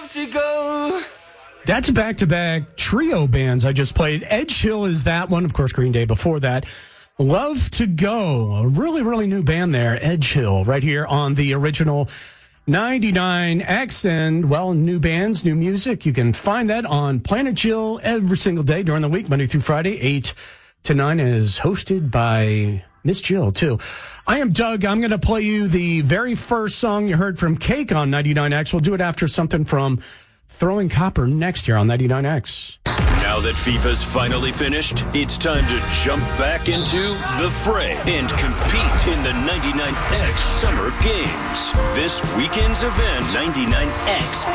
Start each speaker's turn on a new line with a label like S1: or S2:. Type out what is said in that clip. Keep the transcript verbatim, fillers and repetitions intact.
S1: love to go.
S2: That's back-to-back trio bands I just played. Edge Hill is that one. Of course, Green Day before that. Love to Go. A really, really new band there. Edge Hill right here on the original ninety-nine X. And, well, new bands, new music. You can find that on Planet Jill every single day during the week, Monday through Friday, eight to nine, is hosted by Miss Jill, too. I am Doug. I'm going to play you the very first song you heard from Cake on ninety-nine X. We'll do it after something from Throwing Copper next year on ninety-nine X.
S3: Now that FIFA's finally finished, it's time to jump back into the fray and compete in the ninety-nine X Summer Games. This weekend's event, ninety-nine X